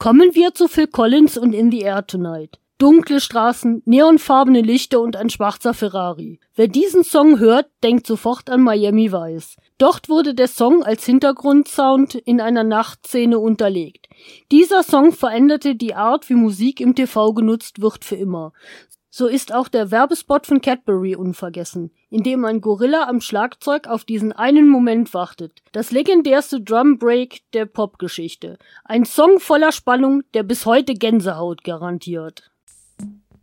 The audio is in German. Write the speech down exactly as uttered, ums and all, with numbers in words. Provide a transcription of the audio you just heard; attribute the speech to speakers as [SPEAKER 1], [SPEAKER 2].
[SPEAKER 1] Kommen wir zu Phil Collins und In the Air Tonight. Dunkle Straßen, neonfarbene Lichter und ein schwarzer Ferrari. Wer diesen Song hört, denkt sofort an Miami Vice. Dort wurde der Song als Hintergrundsound in einer Nachtszene unterlegt. Dieser Song veränderte die Art, wie Musik im T V genutzt wird, für immer. So ist auch der Werbespot von Cadbury unvergessen, in dem ein Gorilla am Schlagzeug auf diesen einen Moment wartet. Das legendärste Drum Break der Popgeschichte. Ein Song voller Spannung, der bis heute Gänsehaut garantiert.